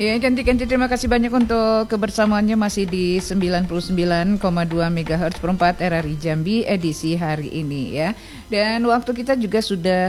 Ya, ganti-ganti terima kasih banyak untuk kebersamaannya masih di 99,2 MHz per 4 RRI Jambi edisi hari ini ya. Dan waktu kita juga sudah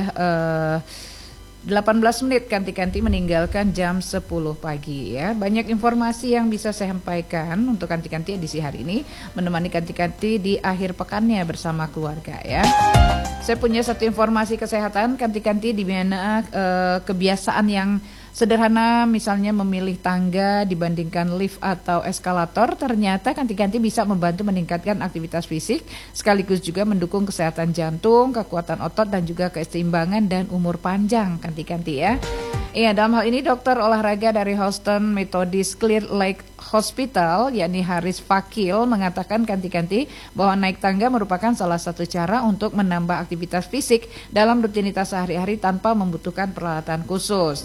18 menit kanti-kanti meninggalkan jam 10 pagi ya. Banyak informasi yang bisa saya sampaikan untuk kanti-kanti edisi hari ini, menemani kanti-kanti di akhir pekannya bersama keluarga ya. Saya punya satu informasi kesehatan kanti-kanti di mana kebiasaan yang sederhana, misalnya memilih tangga dibandingkan lift atau eskalator, ternyata kanti-kanti bisa membantu meningkatkan aktivitas fisik, sekaligus juga mendukung kesehatan jantung, kekuatan otot, dan juga keseimbangan dan umur panjang kanti-kanti ya. Iya, dalam hal ini dokter olahraga dari Houston Methodist Clear Lake Hospital, yakni Haris Fakil, mengatakan kanti-kanti bahwa naik tangga merupakan salah satu cara untuk menambah aktivitas fisik dalam rutinitas sehari-hari tanpa membutuhkan peralatan khusus.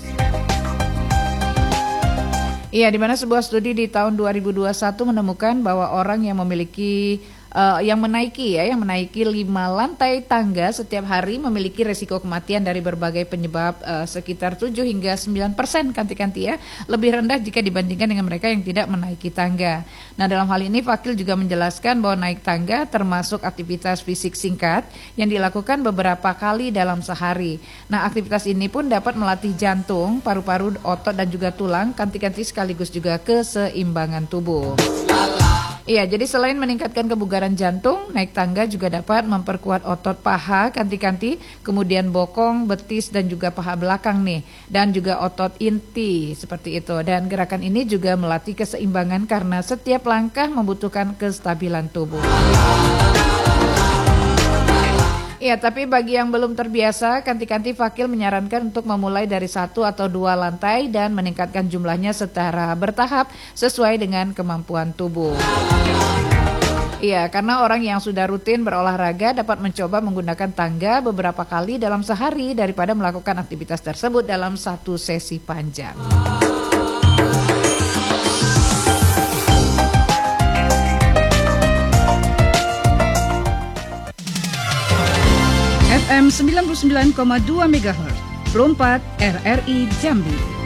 Iya, di mana sebuah studi di tahun 2021 menemukan bahwa orang yang memiliki yang menaiki 5 lantai tangga setiap hari memiliki resiko kematian dari berbagai penyebab sekitar 7 hingga 9% kanti-kanti ya, lebih rendah jika dibandingkan dengan mereka yang tidak menaiki tangga. Nah, dalam hal ini Fakil juga menjelaskan bahwa naik tangga termasuk aktivitas fisik singkat yang dilakukan beberapa kali dalam sehari. Nah, aktivitas ini pun dapat melatih jantung, paru-paru, otot, dan juga tulang kanti-kanti sekaligus juga keseimbangan tubuh. Iya, jadi selain meningkatkan kebugaran jantung, naik tangga juga dapat memperkuat otot paha kanti-kanti, kemudian bokong, betis, dan juga paha belakang nih, dan juga otot inti seperti itu. Dan gerakan ini juga melatih keseimbangan karena setiap langkah membutuhkan kestabilan tubuh. Iya, tapi bagi yang belum terbiasa, kanti-kanti Fakil menyarankan untuk memulai dari 1 atau 2 lantai dan meningkatkan jumlahnya secara bertahap sesuai dengan kemampuan tubuh. Iya, karena orang yang sudah rutin berolahraga dapat mencoba menggunakan tangga beberapa kali dalam sehari daripada melakukan aktivitas tersebut dalam satu sesi panjang. FM 99,2 MHz, 4 RRI Jambi.